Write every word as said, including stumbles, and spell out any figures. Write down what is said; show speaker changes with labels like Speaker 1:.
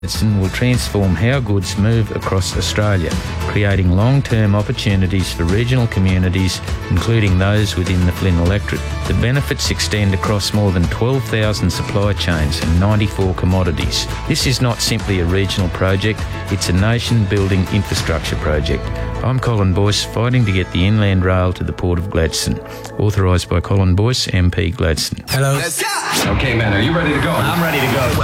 Speaker 1: will transform how goods move across Australia, creating long-term opportunities for regional communities, including those within the Flynn electorate. The benefits extend across more than twelve thousand supply chains and ninety-four commodities. This is not simply a regional project, it's a nation-building infrastructure project. I'm Colin Boyce, fighting to get the Inland Rail to the Port of Gladstone. Authorised by Colin Boyce, M P Gladstone.
Speaker 2: Hello.
Speaker 3: Okay, man, are you ready to go?
Speaker 2: I'm ready to go.